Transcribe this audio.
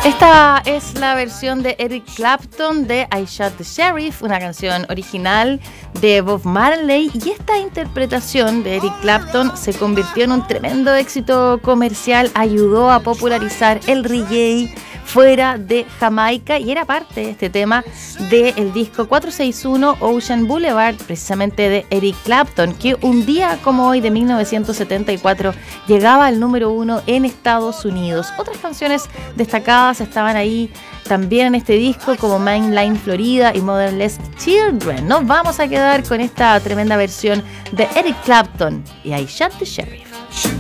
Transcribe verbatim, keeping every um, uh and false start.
Esta es la versión de Eric Clapton de I Shot the Sheriff, una canción original de Bob Marley, y esta interpretación de Eric Clapton se convirtió en un tremendo éxito comercial, ayudó a popularizar el reggae fuera de Jamaica y era parte de este tema del disco cuatrocientos sesenta y uno Ocean Boulevard, precisamente de Eric Clapton, que un día como hoy de mil novecientos setenta y cuatro llegaba al número uno en Estados Unidos. Otras canciones destacadas estaban ahí también en este disco, como Mainline Florida y Motherless Children. Nos vamos a quedar con esta tremenda versión de Eric Clapton y I Shot the Sheriff.